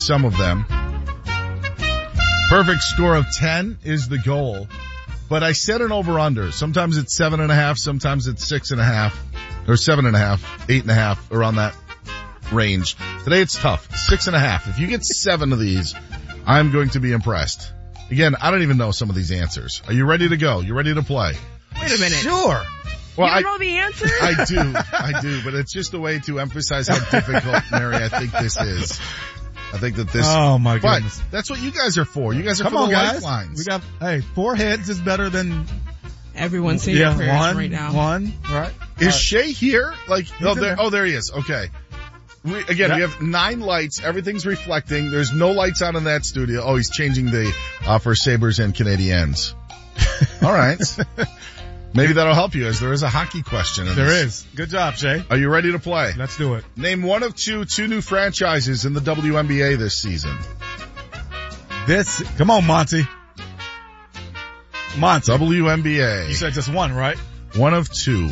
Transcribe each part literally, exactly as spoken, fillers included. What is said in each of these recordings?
some of them. Perfect score of ten is the goal. But I set an over-under. Sometimes it's seven and a half, sometimes it's six and a half, or seven and a half, eight and a half, around that range. Today it's tough. Six and a half. If you get seven of these, I'm going to be impressed. Again, I don't even know some of these answers. Are you ready to go? You ready to play? Wait a minute. Sure. Well, you I know the answer? I do. I do. But it's just a way to emphasize how difficult, Mary, I think this is. I think that this... Oh, my goodness. But that's what you guys are for. You guys are Come for on, the guys. lifelines. We got, hey, four heads is better than... Everyone's saying yeah, their prayers one, right now. one, right? Is uh, Shay here? Like, oh in there, there. oh, there he is. Okay. We, again, Yeah. we have nine lights. Everything's reflecting. There's no lights on in that studio. Oh, he's changing the, uh, for Sabres and Canadiens. All right. Maybe that'll help you, as there is a hockey question. In There this. is. Good job, Shay. Are you ready to play? Let's do it. Name one of two, two new franchises in the W N B A this season. This, come on, Monty. Monty. W N B A. You said just one, right? One of two.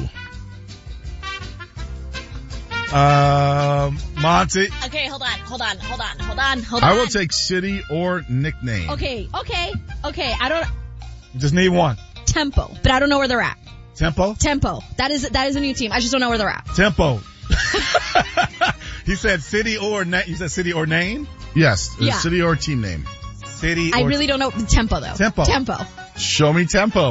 Um, Monty. Okay, hold on, hold on, hold on, hold on, hold I on. will take city or nickname. Okay, okay, okay. I don't Just need one. tempo, but I don't know where they're at. Tempo. Tempo. That is that is a new team. I just don't know where they're at. Tempo. He said city or na- you said city or name? Yes. Yeah. City or team name. City I or really don't know the tempo though. Tempo. Tempo. Show me tempo.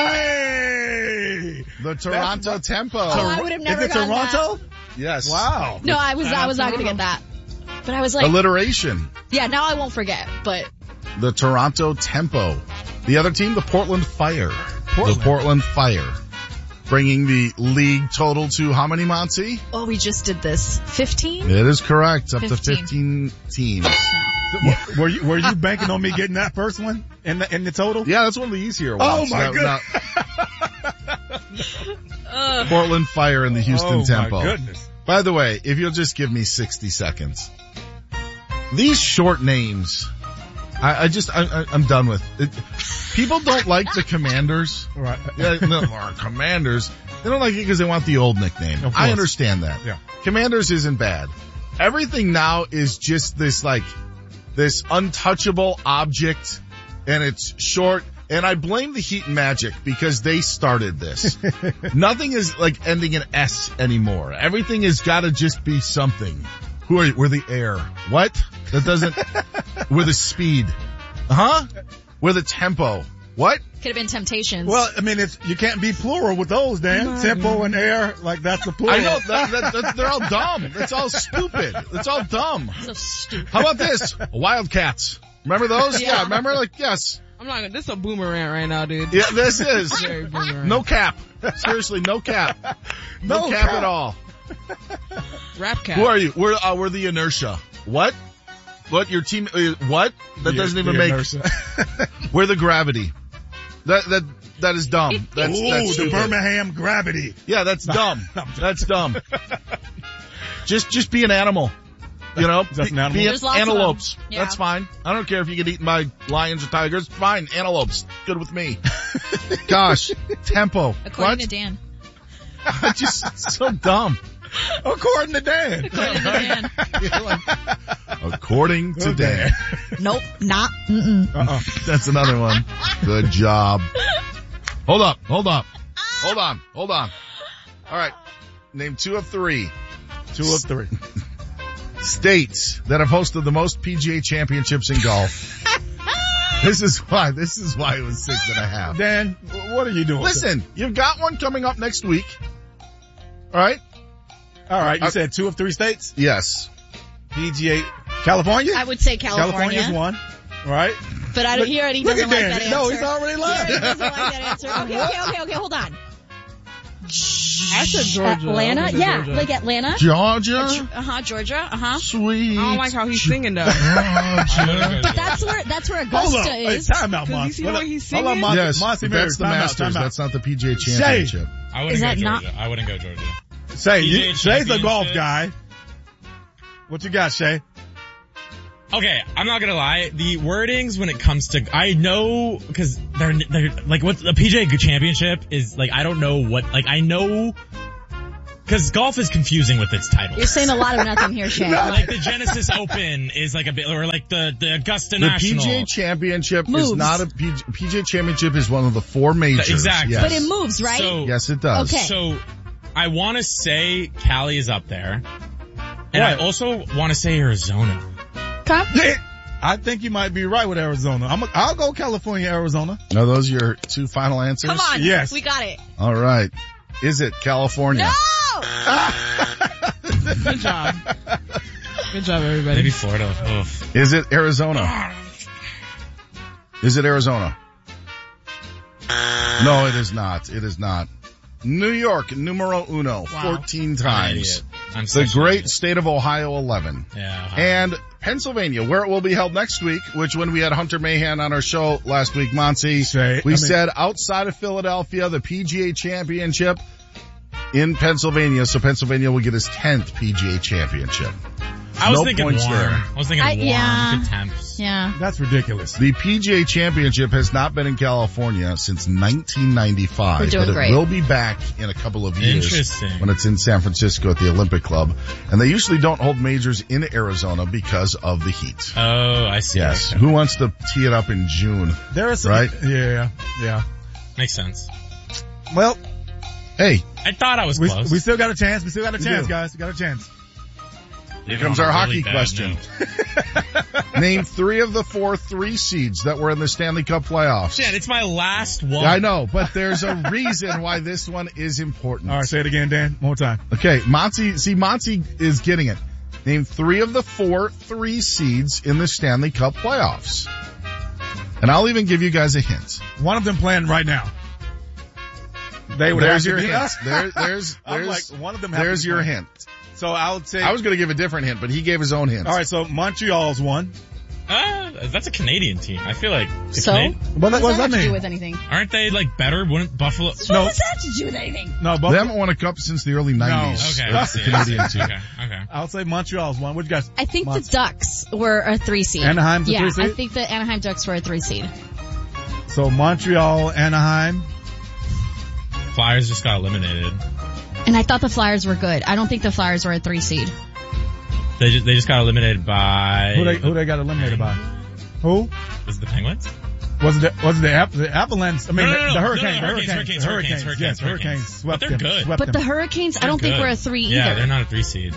Hey! The Toronto That's- Tempo. Oh, I would have never Is it gotten Toronto? Yes. Wow. No, I was I was not gonna get that. But I was like, Alliteration. yeah, now I won't forget. But The Toronto Tempo. The other team, the Portland Fire. Portland. The Portland Fire. Bringing the league total to how many, Monty? oh, we just did this. Fifteen? It is correct. Up to Fifteen. fifteen teams. Were you were you banking on me getting that first one in the in the total? Yeah, that's one of the easier ones. Oh, my That- goodness. Uh, Portland Fire and the Houston Oh, Tempo. my goodness. By the way, if you'll just give me sixty seconds. These short names, I, I just, I, I, I'm done with it. People don't like the Commanders. Right. Yeah, no, or Commanders. They don't like it because they want the old nickname. Of I course. understand that. Yeah. Commanders isn't bad. Everything now is just this like, this untouchable object, and it's short. And I blame the Heat and Magic because they started this. Nothing is like ending in S anymore. Everything has got to just be something. Who are you? We're the air. What? That doesn't. We're the speed. Huh? We're the tempo. What? could have been Temptations. Well, I mean, it's you can't be plural with those, Dan. Tempo and air, like that's the plural. I know that, that, that they're all dumb. It's all stupid. It's all dumb. so stupid. How about this? Wildcats. Remember those? Yeah. Yeah. Remember? Like yes. I'm not gonna, this is a boomerang right now, dude. Yeah. This is Very boomerang. no cap. Seriously, no cap. No, No cap, cap. at all. Rap cat. Who are you? We're uh, we're the inertia. What? What your team? Uh, what? That The- doesn't even the make. inertia. We're the gravity. That that that is dumb. That's Ooh, that's the stupid. Birmingham gravity. Yeah, that's dumb. That's dumb. Just just be an animal. You know, Just an Be- animal? be There's lots of antelopes. them. Yeah. That's fine. I don't care if you get eaten by lions or tigers. Fine, antelopes. Good with me. Gosh, tempo. According What? to Dan. Just so dumb. According to Dan. According to Dan. You're like, according to Okay. Dan. Nope, not. Mm-mm. Uh-uh. That's another one. Good job. Hold up, hold up. Hold on, hold on. All right. Name two of three Two of three. states that have hosted the most P G A championships in golf. This is why, this is why it was six and a half. Dan, what are you doing? Listen, you've got one coming up next week. All right? All right, you Uh, said two of three states? Yes. P G A. California? I would say California. California's one. Right? But I don't hear it. He Look doesn't at like Dan. that answer. No, he's already He lying. doesn't like that answer. Okay, okay, okay, okay, hold on. I said Georgia. Atlanta? I said Yeah, Georgia. like Atlanta. Georgia? Uh-huh, Georgia. Uh-huh. Sweet. I don't like how he's singing though. Georgia. But that's where, that's where Hold Augusta up. Hey, is. time out, Cause you Monty. see the way he's Hold on, singing? Monty. Yes, Monty but Mary, that's the time out, Masters. time out. That's not the P G A championship. I wouldn't Is go that Georgia. not- I wouldn't go Georgia. Say, P G A you, Shay's a golf championship. guy. What you got, Shay? Okay, I'm not gonna lie. The wordings when it comes to, I know, cause they're, they're, like what, the P G A championship is, like, I don't know what, like, I know, because golf is confusing with its titles. You're saying a lot of nothing here, Shay. Like the Genesis Open is like a bit, or like the, the Augusta The National. P G A Championship Moves. is not a P G A, P G A Championship is one of the four majors. Exactly. Yes. But it moves, right? So, Yes, it does. Okay. So, I want to say Cali is up there. And Right. I also want to say Arizona. Okay. I think you might be right with Arizona. I'm a, I'll go California, Arizona. Are those your two final answers? Come on. Yes. We got it. All right. Is it California? No! Good job. Good job, everybody. Maybe Florida. Oof. Is it Arizona? Is it Arizona? No, it is not. It is not. New York, numero uno, Wow. fourteen I'm an times. idiot. I'm The such an great idiot. state of Ohio, eleven. Yeah. Ohio. And Pennsylvania, where it will be held next week, which when we had Hunter Mahan on our show last week, Monty, Say, we I mean- said outside of Philadelphia, the P G A Championship in Pennsylvania, so Pennsylvania will get his tenth P G A Championship. I was no thinking points warm. there. I was thinking I- warm. yeah. Good temps. Yeah. That's ridiculous. The P G A Championship has not been in California since nineteen ninety-five, We're doing but it great. will be back in a couple of years Interesting. when it's in San Francisco at the Olympic Club. And they usually don't hold majors in Arizona because of the heat. Oh, I see. Yes. Okay. Who wants to tee it up in June? There are some, Right? Yeah, yeah. Makes sense. Well, Hey, I thought I was we, close. we still got a chance. We still got a We chance, do. guys. We got a chance. here comes our hockey Really bad question. note. Name three of the four three seeds that were in the Stanley Cup playoffs. Shit, it's my last one. I know, but there's a reason why this one is important. All right, say it again, Dan. One more time. Okay, Monty, see, Monty is getting it. Name three of the four three seeds in the Stanley Cup playoffs. And I'll even give you guys a hint. One of them playing right now. They would There's have your to be- hint. There, there's, I'm there's, like, one of them have there's to be your playing. hint. So I would say. I was going to give a different hint, but he gave his own hint. All right, so Montreal's one. Uh, that's a Canadian team. I feel like. the So? Cana- What, What what does does that have that to do mean? with anything? aren't they like better? Wouldn't Buffalo? What No. does that have to do with anything? No, They but haven't won a cup since the early nineties. Okay, Or I the see. Canadian I see. team. Okay, okay. I'll say Montreal's one. What you guys? I think Mon- the Ducks were a three seed. Anaheim's a yeah, three seed? I think the Anaheim Ducks were a three seed. So Montreal, Anaheim. Flyers just got eliminated. And I thought the Flyers were good. I don't think the Flyers were a three seed. They just, they just got eliminated by. Who they who they got eliminated by? Who? Was it the Penguins? Was it the, was it the, Ap- the Avalanche? I mean, No, no, the, no, the no, Hurricanes. no, no, the Hurricanes, Hurricanes. Hurricanes, the Hurricanes, Yes, Hurricanes, Hurricanes. Hurricanes. Swept But they're them, good. Swept But the them. Hurricanes, I They're don't think good. were a three Yeah, either. they're not a three seed.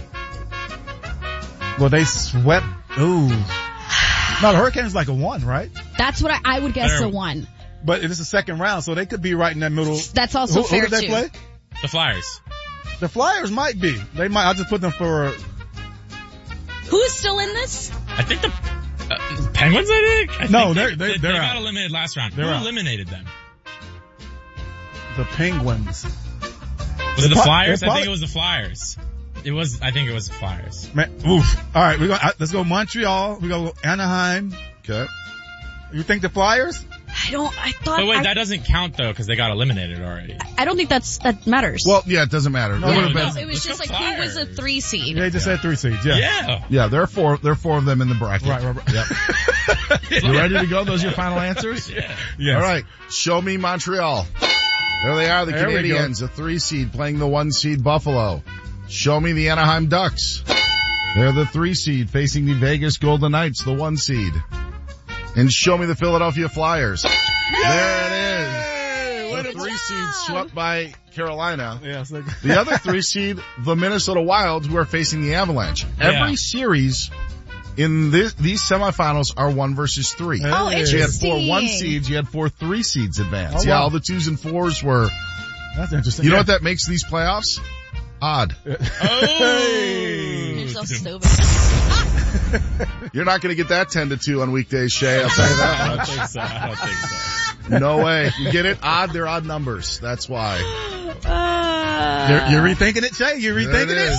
Well, they swept. Ooh. No, the Hurricanes like a one, right? That's what I, I would guess They're- a one. But it is the second round, so they could be right in that middle. That's also who, fair who did they too. play? The Flyers. The Flyers might be. They might. I'll just put them for. Who's still in this? I think the uh, Penguins. I think. I No, think they're- they, they're- they, they're they out. got eliminated last round. They're Who out. eliminated them? The Penguins. Was it the pro- Flyers? they're I think probably- it was the Flyers. It was. I think it was the Flyers. Man, oof. All right, we go. uh, Let's go Montreal. We go Anaheim. Okay. You think the Flyers? I don't, I thought, But wait, I, that doesn't count though because they got eliminated already. I don't think that's, that matters. Well, yeah, it doesn't matter. No, There yeah, would no, have been, it was Let's just go like who was a Flyers. three seed. They just said three seeds. Yeah. Yeah. yeah, there are four, there are four of them in the bracket. Right, right, right. Yep. You ready to go? Those are your final answers? Yeah. Yes. All right. Show me Montreal. There they are, the There we go. Canadiens, a three seed playing the one seed Buffalo. Show me the Anaheim Ducks. They're the three seed facing the Vegas Golden Knights, the one seed. And show me the Philadelphia Flyers. There it is. The three seed swept by Carolina. Yeah, it's like, The other three seed, the Minnesota Wild, who are facing the Avalanche. Every Yeah. series in this, these semifinals are one versus three. Hey. Oh, So So you had interesting. four one seeds, you had four three seeds advance. Oh, Yeah, wow. all the twos and fours were, that's interesting. you know Yeah. what that makes these playoffs? Odd. Oh. You're so stupid. You're not going to get that ten to two on weekdays, Shay. I'll tell you that I don't much. think so. I don't think so. No way. You get it? Odd, they're odd numbers. That's why. Uh, You're, you're rethinking it, Shay? You're There rethinking it it? is.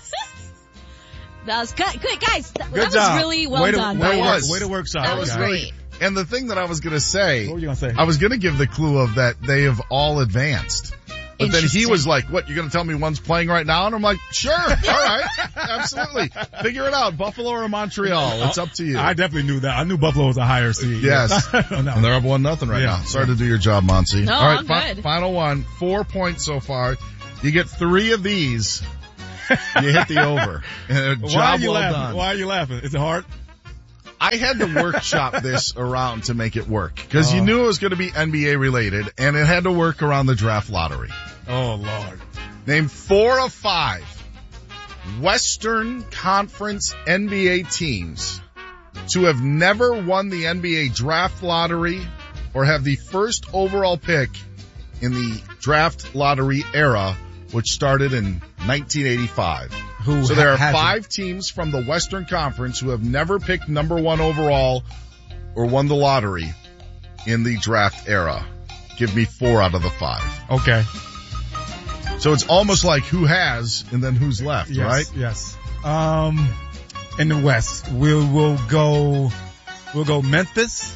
that was good. Good, guys. That, Good that job. was really well way to, done. Way to, That work, was. way to workshop. That it, was guys. great. And the thing that I was going to say, What were you going to say? I was going to give the clue of that they have all advanced. But then he Interesting. was like, what, you're going to tell me one's playing right now? And I'm like, sure. All right. Absolutely. Figure it out. Buffalo or Montreal. It's up to you. I definitely knew that. I knew Buffalo was a higher seed. Yes. No. And they're up one nothing right Yeah. now. Sorry to do your job, Monty. No, All right, I'm fi- good. final one. Four points so far. You get three of these, you hit the over. And a Why are job you well laughing? done. Why are you laughing? Is it hard? I had to workshop this around to make it work because you Oh. knew it was going to be N B A related, and it had to work around the draft lottery. Oh, Lord. Name four of five Western Conference N B A teams to have never won the N B A draft lottery or have the first overall pick in the draft lottery era, which started in nineteen eighty-five. Who So there are hasn't? five teams from the Western Conference who have never picked number one overall or won the lottery in the draft era. Give me four out of the five. Okay. So it's almost like who has and then who's left, Yes, right? yes. Um, in the West, we'll, we'll go, we'll go Memphis.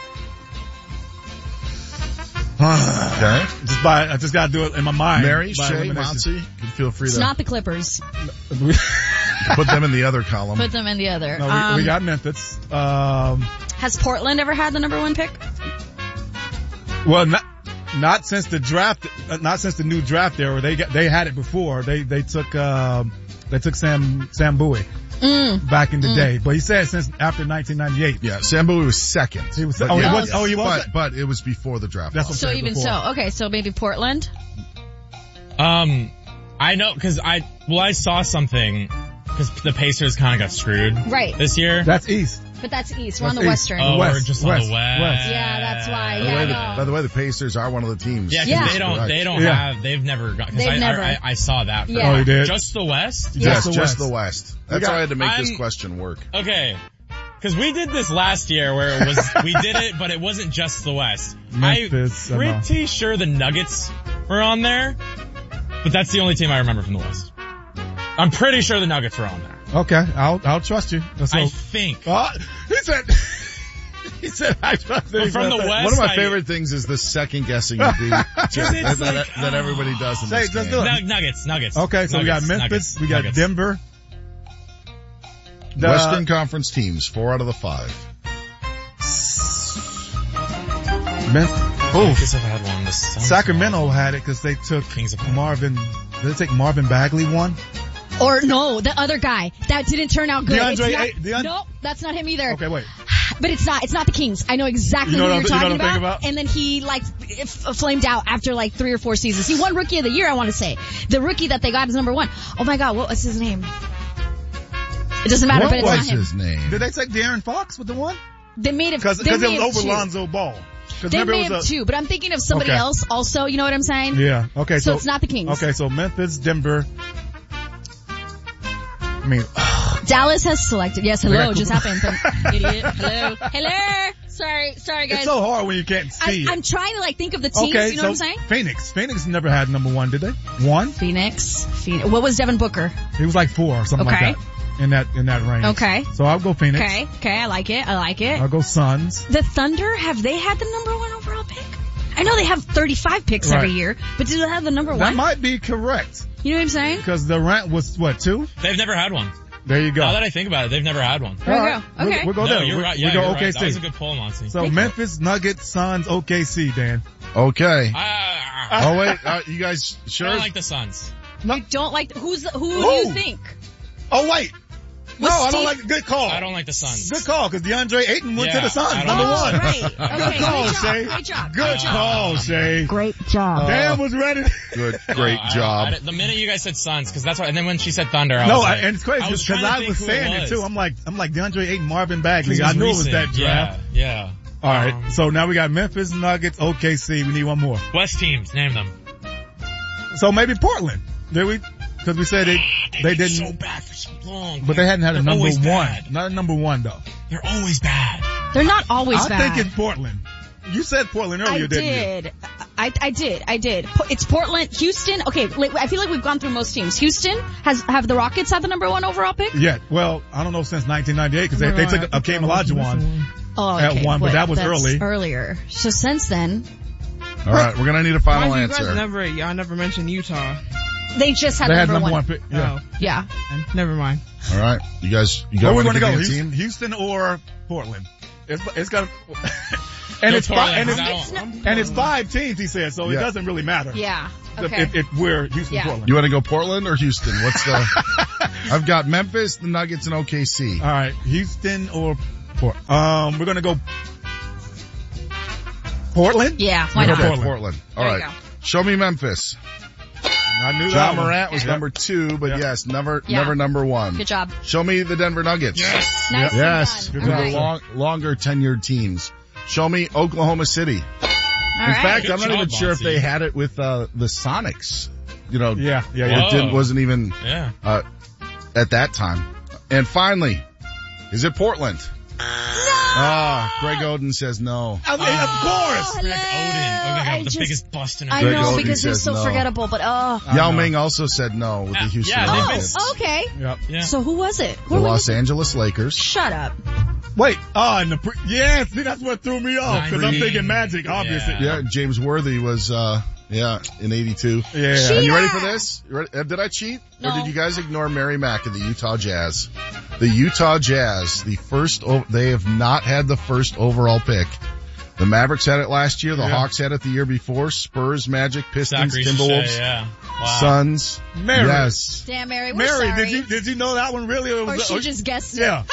Okay. Just by, I just gotta do it in my mind. Mary, by Shay, elimination. Monty, you can feel free It's to not the Clippers. put them in the other column. Put them in the other. No, we, um, we got Memphis. Um, has Portland ever had the number one pick? well, not, not since the draft, uh, not since the new draft era. They got, they had it before. They, they took, um, they took Sam, Sam Bowie Mm. back in the day. But he said since after nineteen ninety-eight. Yeah, Sam Bowie was second. He was- But oh, he yeah, was- oh, he was? But, but it was before the draft. That's what lottery. So said even before. so, okay, so maybe Portland. Um, I know because I well I saw something because the Pacers kind of got screwed Right. this year. That's East. But that's East. We're on That's the East. Western. oh, West, we're just West, on the West. West. Yeah, that's why. By the, Yeah, way, I the, know. by the way, the Pacers are one of the teams. Yeah, 'cause Yeah. they don't Correct. they don't Yeah. have they've never got because They've I, never. I I saw that. For Yeah. Oh, you did? Just the West. Yeah. Yes, the just West. the West. That's got- why I had to make this I'm- question work. Okay. Cause we did this last year where it was, we did it, but it wasn't just the West. Memphis, I I'm know. pretty sure the Nuggets were on there, but that's the only team I remember from the West. I'm pretty sure the Nuggets were on there. Okay, I'll I'll trust you. So, I think. oh, he said he said I trust you. But from the West, One of my I- favorite things is the second guessing you do that, it's that, like, that everybody does in Say, this just game. do it. Nu- Nuggets, Nuggets. Okay, so we got Nuggets, Memphis, Nuggets, we got Nuggets. Denver. The- Western Conference teams, four out of the five. Memphis. I Oh, guess if I had one, this sounds Sacramento had it because they took Kings of Pop. Marvin. Did they take Marvin Bagley one? Or no, the other guy. That didn't turn out good. DeAndre It's not, A- DeAndre- no, that's not him either. Okay, wait. But it's not, it's not the Kings. I know exactly You know who what you're I'm- you know talking what I'm about. thinking about? And then he like f- flamed out after like three or four seasons. He won Rookie of the Year, I want to say. The rookie that they got is number one. Oh my God, what was his name? It doesn't matter, What but it's not What's him. his name? Did they take Darren Fox with the one? They made it, Because they it may was have over two. Lonzo Ball. 'Cause They remember may it have was a, two, but I'm thinking of somebody Okay. else also, you know what I'm saying? Yeah. Okay. So So, it's not the Kings. Okay. So Memphis, Denver. I mean, Dallas has selected. Yes, hello, got- just happened. Idiot. Hello. Hello. Sorry, sorry guys. it's so hard when you can't I, see. I'm trying to like think of the teams, okay. you know so what I'm saying? Phoenix. Phoenix never had number one, did they? One. Phoenix. Phoenix. What was Devin Booker? It was like four or something Okay. like that. In that in that range. Okay. So I'll go Phoenix. Okay, okay, I like it, I like it. I'll go Suns. The Thunder, have they had the number one overall pick? I know they have thirty-five picks every Right. year, but do they have the number That one? might be correct You know what I'm saying? because the rent was what two? They've never had one. There you go. Now that I think about it, they've never had one. There we All right. go. Okay. We'll, we'll go no, there. you're we, right. we Yeah, go you're O K C. right. That was a good poll, Monty. So Memphis, Nuggets, Suns, O K C, Dan. Okay. I, Oh wait, uh, you guys I sure? don't like the Suns. You don't like, who's, who do Who? you think? Oh wait. No, Was I don't Steve- like good call. I don't like the Suns. Good call because DeAndre Ayton went Yeah, to the Suns, I don't number like one. the Right. Okay, Good call, great job, Shay. great job. Good great job. call, Shay. Great job. Dan was ready. Good, great No, I- job. I- the minute you guys said Suns, because that's why, and then when she said Thunder, I No, was I, like, and it's crazy I was because trying to I think was who saying it, was. too. I'm like, I'm like DeAndre Ayton, Marvin Bagley. Because I it knew it was recent. that draft. Yeah, yeah. All right, Um, so now we got Memphis, Nuggets, O K C. We need one more. West teams, name them. So maybe Portland. Did we? Because we said they They've they been didn't, so bad for so long. but they hadn't had a They're number always one. bad. Not a number one though. They're always bad. They're not always I bad. think it's Portland. You said Portland earlier, I didn't you? did. I, I did. I did. Po- It's Portland, Houston. Okay, like, I feel like we've gone through most teams. Houston has have the Rockets had the number one overall pick. Yeah. Well, I don't know since nineteen ninety-eight because they, they took a Akeem Olajuwon. Oh, At okay, one, but that was that's early. Earlier. So since then, All right, we're gonna need a final Mind you, you guys answer. never, y'all never mentioned Utah. they just had They the had number, number one. one pick. Yeah. Oh, Yeah. and never mind. All right, you guys, you got Where we one going to go? give me a Houston, team? Houston or Portland? It's, it's got and Go it's Portland, five, and it's, I It's don't- not- and it's five teams, he said, so it Yeah. doesn't really matter. Yeah. Okay. If, if we're Houston, Yeah. Portland. You want to go Portland or Houston? What's the? I've got Memphis, the Nuggets, and O K C. All right, Houston or Port. Um, we're gonna go Portland. Yeah, why We'll not? go Okay, Portland. Portland. All There you right. go. Show me Memphis. I knew that John one. Morant was Yeah. number two, but Yeah. yes, never, Yeah. never number one. Good job. Show me the Denver Nuggets. Yes. Nice. Yes, Done. one of All the right. long, longer tenured teams. Show me Oklahoma City. All In right. fact, Good I'm not job, even sure if Bonzi. they had it with uh, the Sonics. You know, Yeah, yeah, it yeah. Whoa. didn't, wasn't even Yeah. uh, at that time. And finally, is it Portland? Ah, Greg Oden says no. I mean, of course. Hello. Greg Oden. Oh my I God, the just- biggest bust in I Greg know Oden because he's says so no. forgettable, but oh. Yao know. Ming also said no with the Yeah, Houston yeah, they've Rockets. Oh, okay. Yep. Yeah. So who was it? Who The were Los you- Angeles Lakers. Shut up. Wait. Oh, and the pre- yeah. See, that's what threw me off because I'm Nineteen. thinking Magic, obviously. Yeah. Yeah, James Worthy was, uh, yeah, in eighty-two. Yeah. She- Are you ready Yeah. for this? You ready? Uh, Did I cheat? Or No. did you guys ignore Mary Mack and the Utah Jazz? The Utah Jazz, the first, o- they have not had the first overall pick. The Mavericks had it last year. The Yeah. Hawks had it the year before. Spurs, Magic, Pistons, Zachary Timberwolves, Shea, yeah. Wow. Suns. Mary. Yes. Damn, Mary, we're Mary, sorry. did you did you know that one really? Or, or was she it- just guessed it. yeah.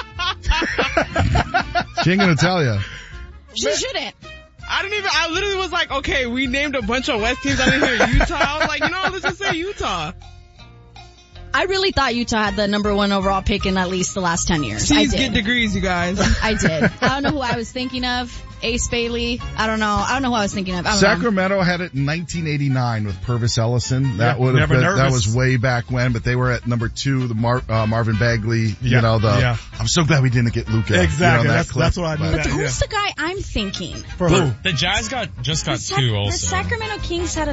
She ain't gonna tell you. She shouldn't. I didn't even, I literally was like, okay, we named a bunch of West teams. I didn't hear Utah. I was like, you know, let's just say Utah. I really thought Utah had the number one overall pick in at least the last ten years. I Please did. get degrees, you guys. I did. I don't know who I was thinking of. Ace Bailey. I don't know. I don't know who I was thinking of. I don't know. Sacramento had it in nineteen eighty-nine with Purvis Ellison. That Yeah, would have never been, that nervous. was way back when, but they were at number two, the Mar, uh, Marvin Bagley, you Yeah, know, the, yeah. I'm so glad we didn't get Luka. Exactly. You know, that That's- clip, that's what I knew but- that. Who's Yeah. the guy I'm thinking? For who? The Jazz got just got the, Sac- two the also. Sacramento Kings had a.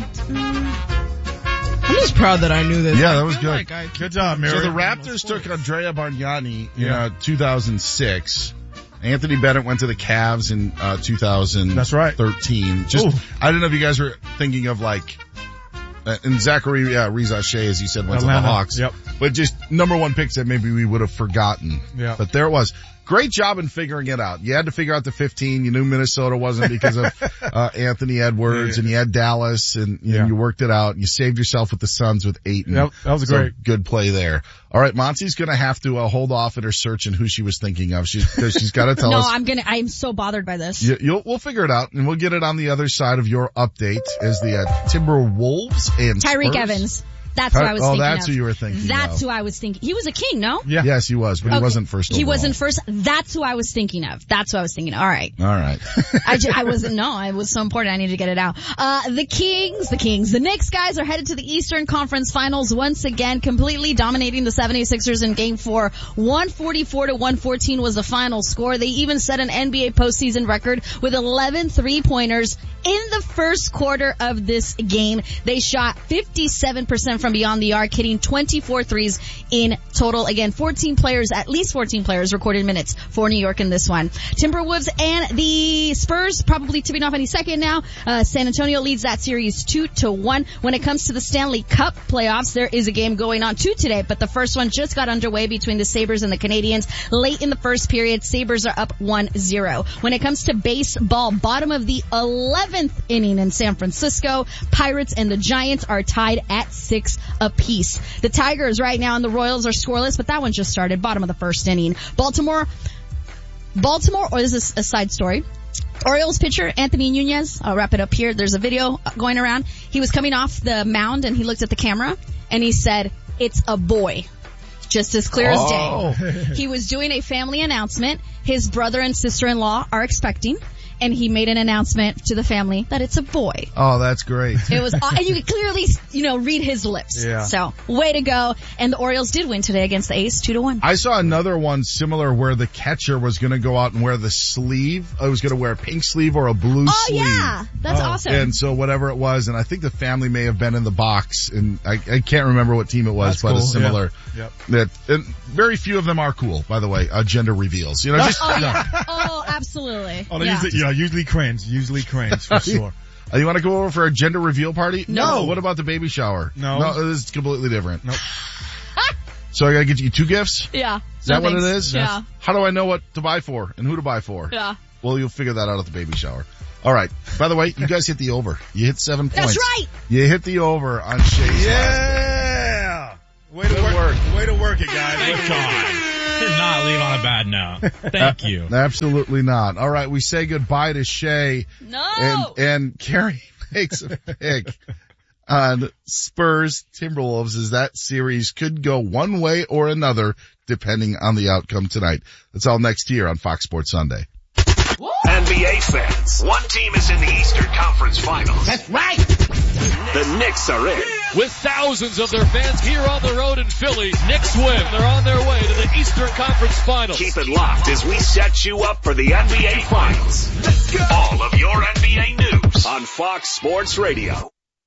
Mm, I'm just proud that I knew this. Yeah, I that was feel good. Like I, Good job, Mary. So the Raptors took Andrea Bargnani in Yeah. uh, two thousand six. Anthony Bennett went to the Cavs in uh, two thousand thirteen. That's right. Just, Ooh. I don't know if you guys were thinking of like, uh, and Zachary uh, Reza Shea, as you said, went Atlanta. to the Hawks. Yep. But just number one picks that maybe we would have forgotten. Yeah. But there it was. Great job in figuring it out. You had to figure out the fifteen. You knew Minnesota wasn't because of uh, Anthony Edwards, Yeah. and you had Dallas, and you, know, Yeah. you worked it out. You saved yourself with the Suns with Ayton. Yep, that was So, great. good play there. All right, Monty's going to have to uh, hold off in her search and who she was thinking of. She's because she's got to tell no, us. I'm gonna. I'm so bothered by this. You, you'll, we'll figure it out, and we'll get it on the other side of your update as the uh, Timberwolves and Tyreek Spurs. Evans. That's who I was oh, thinking that's of. who you were thinking That's of. who I was thinking. He was a king, no? Yeah. Yes, he was, but he Okay. wasn't first He overall. wasn't first. That's who I was thinking of. That's who I was thinking of. All right. All right. I, ju- I wasn't, no, it was so important. I needed to get it out. Uh, the Kings, the Kings, the Knicks guys are headed to the Eastern Conference Finals once again, completely dominating the seventy-sixers in game four. one forty-four to one fourteen was the final score. They even set an N B A postseason record with eleven three-pointers in the first quarter of this game. They shot fifty-seven percent from beyond the arc, hitting twenty-four threes in total. Again, fourteen players, at least fourteen players recorded minutes for New York in this one. Timberwolves and the Spurs probably tipping off any second now. Uh, San Antonio leads that series two to one. When it comes to the Stanley Cup playoffs, there is a game going on too today, but the first one just got underway between the Sabres and the Canadiens. Late in the first period, Sabres are up one zero. When it comes to baseball, bottom of the eleventh inning in San Francisco, Pirates and the Giants are tied at six apiece. The Tigers right now and the Royals are scoreless, but that one just started, bottom of the first inning. Baltimore, Baltimore, or this is a side story. Orioles pitcher Anthony Nunez, I'll wrap it up here. There's a video going around. He was coming off the mound and he looked at the camera and he said, "It's a boy." Just as clear Oh. as day. He was doing a family announcement. His brother and sister-in-law are expecting, and he made an announcement to the family that it's a boy. Oh, that's great. It was, and you could clearly, you know, read his lips. Yeah. So, way to go. And the Orioles did win today against the A's, two to one. I saw another one similar where the catcher was going to go out and wear the sleeve. I was going to wear a pink sleeve or a blue Oh sleeve. yeah, that's Oh, awesome. And so whatever it was, and I think the family may have been in the box, and I, I can't remember what team it was, That's but cool, a similar. yeah. Yep. That, and very few of them are cool, by the way. Uh, gender reveals, you know. Just, oh yeah, oh absolutely. Oh, they yeah. usually, yeah, usually cringe. Usually cringe, for sure. Uh, you want to go over for a gender reveal party? No. What about the baby shower? No. No, this is completely different. Nope. So I gotta get you two gifts? Yeah. Is that No what it thanks. is? Yeah. How do I know what to buy for and who to buy for? Yeah. Well, you'll figure that out at the baby shower. All right. By the way, you guys hit the over. You hit seven points. That's right. You hit the over on Shay's Yeah. Way to Good work. work. Way to work it, guys. Way Thank to work God. it. Did not leave on a bad note. Thank you. Absolutely not. All right. We say goodbye to Shay. No. And, and Carrie makes a pick on Spurs Timberwolves as that series could go one way or another depending on the outcome tonight. That's all next year on Fox Sports Sunday. N B A fans, one team is in the Eastern Conference Finals. That's right. The Knicks are in. With thousands of their fans here on the road in Philly, Knicks win. They're on their way to the Eastern Conference Finals. Keep it locked as we set you up for the N B A Finals. Let's go. All of your N B A news on Fox Sports Radio.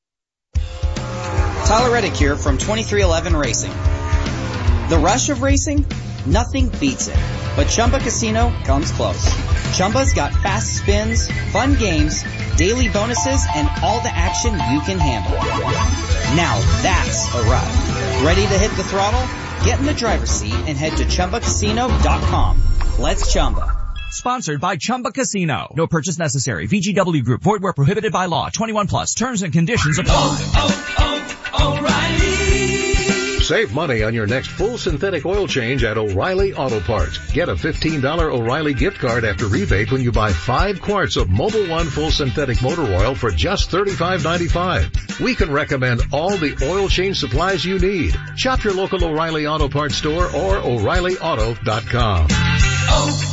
Tyler Reddick here from twenty-three eleven Racing. The rush of racing? Nothing beats it. But Chumba Casino comes close. Chumba's got fast spins, fun games, daily bonuses, and all the action you can handle. Now that's a ride. Ready to hit the throttle? Get in the driver's seat and head to Chumba Casino dot com. Let's Chumba. Sponsored by Chumba Casino. No purchase necessary. V G W Group. Void where prohibited by law. twenty-one plus. Terms and conditions apply. Oh, oh, O'Reilly. Save money on your next full synthetic oil change at O'Reilly Auto Parts. Get a fifteen dollars O'Reilly gift card after rebate when you buy five quarts of Mobil One full synthetic motor oil for just thirty-five ninety-five. We can recommend all the oil change supplies you need. Shop your local O'Reilly Auto Parts store or O'Reilly Auto dot com. Oh,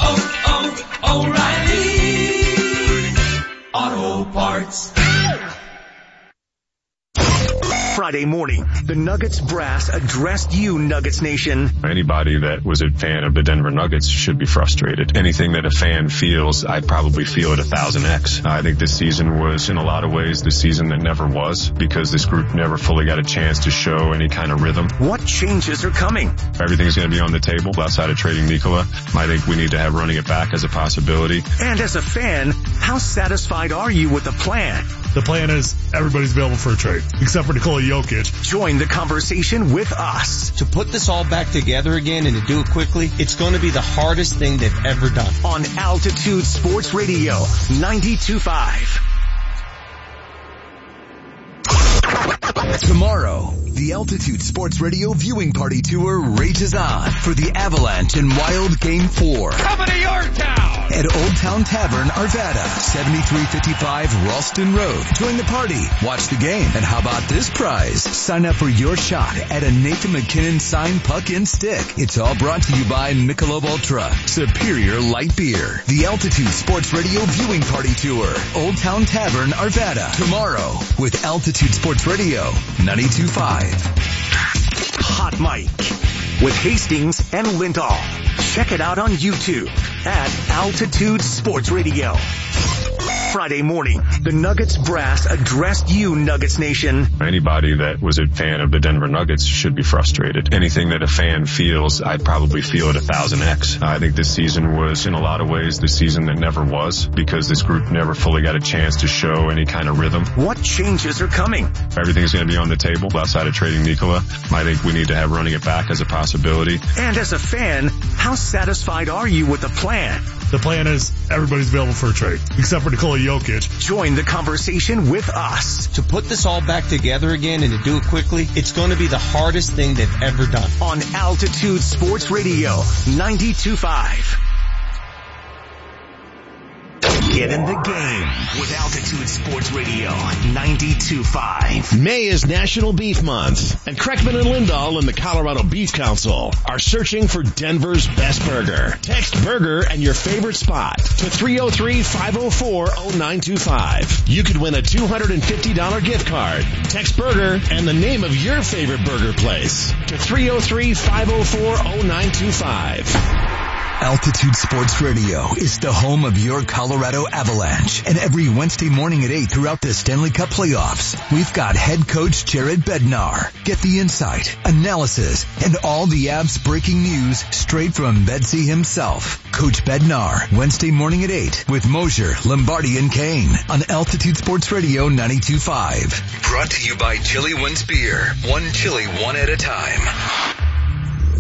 oh, oh, O'Reilly Auto Parts. Friday morning, the Nuggets brass addressed you, Nuggets Nation. Anybody that was a fan of the Denver Nuggets should be frustrated. Anything that a fan feels, I probably feel at a thousand X. I think this season was, in a lot of ways, the season that never was, because this group never fully got a chance to show any kind of rhythm. What changes are coming? Everything's going to be on the table outside of trading Nikola. I think we need to have running it back as a possibility. And as a fan, how satisfied are you with the plan? The plan is everybody's available for a trade, except for Nikola Jokic. Join the conversation with us. To put this all back together again and to do it quickly, it's going to be the hardest thing they've ever done. On Altitude Sports Radio, ninety-two point five. Tomorrow, the Altitude Sports Radio viewing party tour rages on for the Avalanche and Wild Game four. Coming to your town! At Old Town Tavern, Arvada, seventy-three fifty-five Ralston Road. Join the party, watch the game, and how about this prize? Sign up for your shot at a Nathan McKinnon signed puck and stick. It's all brought to you by Michelob Ultra, Superior Light Beer. The Altitude Sports Radio viewing party tour, Old Town Tavern, Arvada. Tomorrow, with Altitude Sports Radio, ninety-two point five. Hot Mic with Hastings and Lindahl. Check it out on YouTube at Altitude Sports Radio. Friday morning, the Nuggets brass addressed you, Nuggets Nation. Anybody that was a fan of the Denver Nuggets should be frustrated. Anything that a fan feels, I probably feel at a thousand X. I think this season was, in a lot of ways, the season that never was, because this group never fully got a chance to show any kind of rhythm. What changes are coming? Everything's going to be on the table outside of trading Nikola. I think we need to have running it back as a possibility. And as a fan, how satisfied are you with the plan? The plan is everybody's available for a trade, except for Nikola Jokic. Join the conversation with us. To put this all back together again and to do it quickly, it's going to be the hardest thing they've ever done. On Altitude Sports Radio, ninety-two point five. Get in the game with Altitude Sports Radio, ninety-two point five. May is National Beef Month, and Kreckman and Lindahl and the Colorado Beef Council are searching for Denver's best burger. Text burger and your favorite spot to three oh three, five oh four, oh nine two five. You could win a two hundred fifty dollars gift card. Text burger and the name of your favorite burger place to three oh three, five oh four, oh nine two five. Altitude Sports Radio is the home of your Colorado Avalanche. And every Wednesday morning at eight throughout the Stanley Cup playoffs, we've got head coach Jared Bednar. Get the insight, analysis, and all the Avs breaking news straight from Bedsy himself. Coach Bednar, Wednesday morning at eight with Mosier, Lombardi, and Kane on Altitude Sports Radio ninety-two point five. Brought to you by Chili Wins Beer. One chili, one at a time.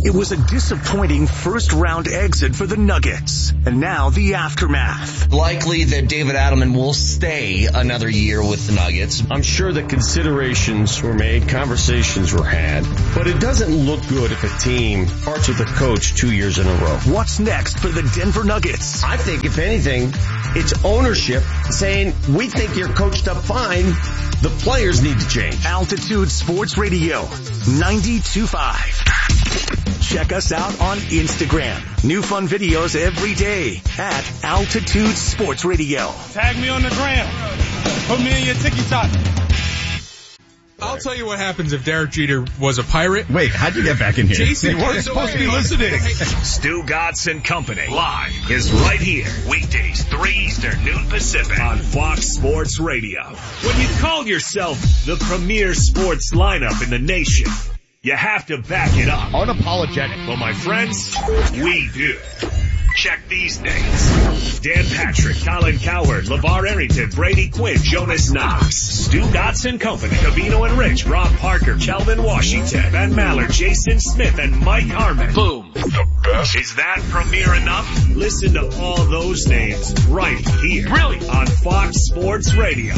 It was a disappointing first-round exit for the Nuggets. And now the aftermath. Likely that David Adelman will stay another year with the Nuggets. I'm sure that considerations were made, conversations were had, but it doesn't look good if a team parts with a coach two years in a row. What's next for the Denver Nuggets? I think, if anything, it's ownership saying, we think you're coached up fine. The players need to change. Altitude Sports Radio, ninety-two point five. Check us out on Instagram. New fun videos every day at Altitude Sports Radio. Tag me on the gram. Put me in your TikTok. I'll tell you what happens if Derek Jeter was a Pirate. Wait, how'd you get back in here? Jason, you weren't supposed to be listening. Stu Godson Company live is right here. Weekdays, three Eastern, noon Pacific on Fox Sports Radio. When you call yourself the premier sports lineup in the nation, you have to back it up. Unapologetic. Well, my friends, we do. Check these names. Dan Patrick, Colin Cowherd, LeVar Arrington, Brady Quinn, Jonas Knox, Stu Godson Company, Cavino and Rich, Rob Parker, Calvin Washington, Ben Maller, Jason Smith, and Mike Harmon. Boom. The best. Is that premier enough? Listen to all those names right here. Really? On Fox Sports Radio.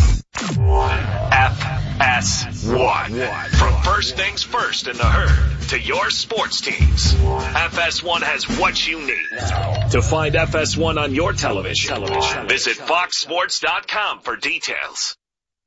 F S one. From first things first in the herd to your sports teams. F S one has what you need. To find F S one on your television, television. Visit fox sports dot com for details.